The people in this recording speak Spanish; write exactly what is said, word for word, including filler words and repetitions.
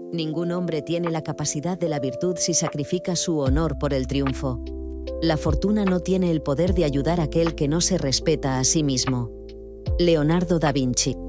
Ningún hombre tiene la capacidad de la virtud si sacrifica su honor por el triunfo. La fortuna no tiene el poder de ayudar a aquel que no se respeta a sí mismo. Leonardo da Vinci.